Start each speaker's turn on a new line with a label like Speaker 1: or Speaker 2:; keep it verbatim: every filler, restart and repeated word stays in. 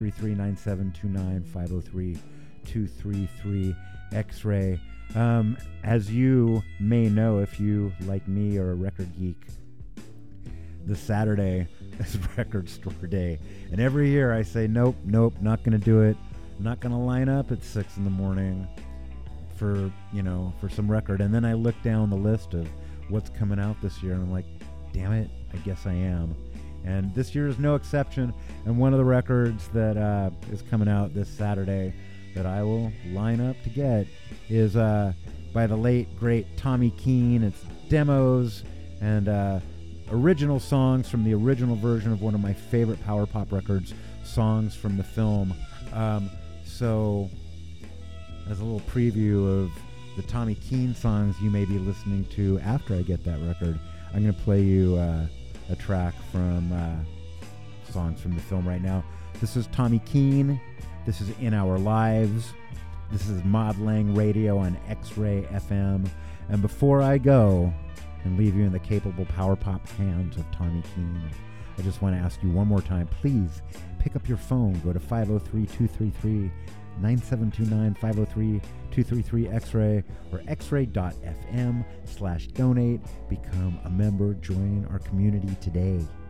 Speaker 1: three three nine seven two nine five oh three two three three X-Ray. Um, as you may know, if you, like me, are a record geek, this Saturday is Record Store Day. And every year I say, nope, nope, not going to do it. I'm not going to line up at six in the morning for, you know, for some record. And then I look down the list of what's coming out this year, and I'm like, damn it, I guess I am. And this year is no exception. And one of the records that uh, is coming out this Saturday that I will line up to get is uh, by the late, great Tommy Keene. It's demos and uh, original songs from the original version of one of my favorite Power Pop records, songs from the film. Um, so, as a little preview of the Tommy Keene songs you may be listening to after I get that record, I'm going to play you uh, a track from uh, songs from the film right now. This is Tommy Keene. This is In Our Lives. This is Mod Lang Radio on X-Ray F M. And before I go and leave you in the capable Power Pop hands of Tommy Keene, I just want to ask you one more time, please pick up your phone, go to five oh three two three three nine seven two nine, five oh three two three three X-Ray, or x-ray.fm slash donate. Become a member, join our community today.